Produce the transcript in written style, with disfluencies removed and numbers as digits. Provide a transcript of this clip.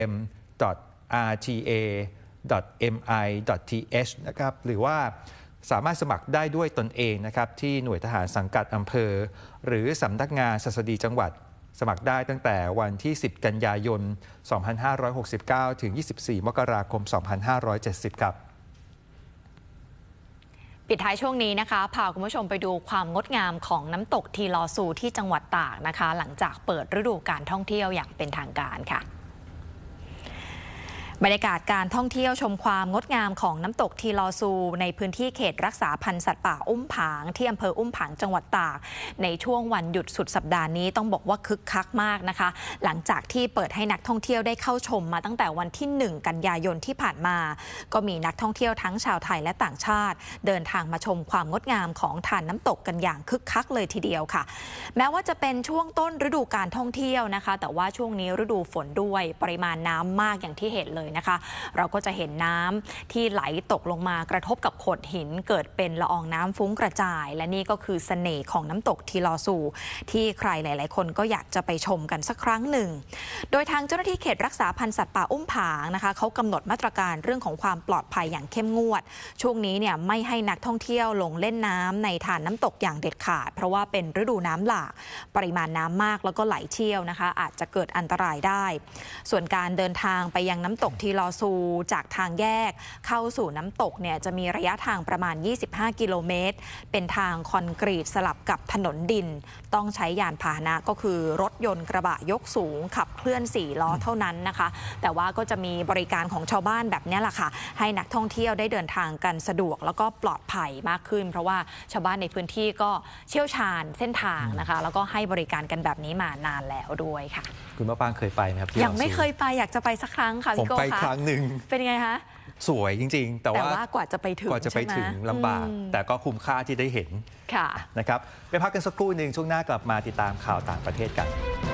m.rta.mi.th นะครับหรือว่าสามารถสมัครได้ด้วยตนเองนะครับที่หน่วยทหารสังกัดอำเภอหรือสำนักงานศัสดีจังหวัดสมัครได้ตั้งแต่วันที่ 10 กันยายน 2569 ถึง 24 มกราคม 2570 ครับปิดท้ายช่วงนี้นะคะพาคุณผู้ชมไปดูความงดงามของน้ำตกทีลอซูที่จังหวัดตากนะคะหลังจากเปิดฤดูการท่องเที่ยวอย่างเป็นทางการค่ะบรรยากาศการท่องเที่ยวชมความงดงามของน้ำตกทีลอซูในพื้นที่เขตรักษาพันธุ์สัตว์ป่าอุ้มผางที่อำเภออุ้มผางจังหวัดตากในช่วงวันหยุดสุดสัปดาห์นี้ต้องบอกว่าคึกคักมากนะคะหลังจากที่เปิดให้นักท่องเที่ยวได้เข้าชมมาตั้งแต่วันที่ 1 กันยายนที่ผ่านมาก็มีนักท่องเที่ยวทั้งชาวไทยและต่างชาติเดินทางมาชมความงดงามของฐานน้ำตกกันอย่างคึกคักเลยทีเดียวค่ะแม้ว่าจะเป็นช่วงต้นฤดูการท่องเที่ยวนะคะแต่ว่าช่วงนี้ฤดูฝนด้วยปริมาณน้ำมากอย่างที่เห็นเลยนะคะเราก็จะเห็นน้ำที่ไหลตกลงมากระทบกับโขดหินเกิดเป็นละอองน้ำฟุ้งกระจายและนี่ก็คือเสน่ห์ของน้ำตกทีลอซูที่ใครหลายๆคนก็อยากจะไปชมกันสักครั้งหนึ่งโดยทางเจ้าหน้าที่เขตรักษาพันธุ์สัตว์ป่าอุ้มผางนะคะเขากำหนดมาตรการเรื่องของความปลอดภัยอย่างเข้มงวดช่วงนี้เนี่ยไม่ให้นักท่องเที่ยวลงเล่นน้ำในฐานน้ำตกอย่างเด็ดขาดเพราะว่าเป็นฤดูน้ำหลากปริมาณน้ำมากแล้วก็ไหลเชี่ยวนะคะอาจจะเกิดอันตรายได้ส่วนการเดินทางไปยังน้ำตกทีลอซูจากทางแยกเข้าสู่น้ำตกเนี่ยจะมีระยะทางประมาณ25 กิโลเมตรเป็นทางคอนกรีตสลับกับถนนดินต้องใช้ยานพาหนะก็คือรถยนต์กระบะยกสูงขับเคลื่อน4 ล้อเท่านั้นนะคะแต่ว่าก็จะมีบริการของชาวบ้านแบบนี้แหละค่ะให้นักท่องเที่ยวได้เดินทางกันสะดวกแล้วก็ปลอดภัยมากขึ้นเพราะว่าชาวบ้านในพื้นที่ก็เชี่ยวชาญเส้นทางนะคะแล้วก็ให้บริการกันแบบนี้มานานแล้วด้วยค่ะคุณมะปางเคยไปไหมครับยังไม่เคยไปอยากจะไปสักครั้งค่ะพี่โก้ค่ะผมไปครั้งหนึ่งเป็นไงคะสวยจริงๆแต่ว่ากว่าจะไปถึงลำบากแต่ก็คุ้มค่าที่ได้เห็นนะครับไปพักกันสักครู่หนึ่งช่วงหน้ากลับมาติดตามข่าวต่างประเทศกัน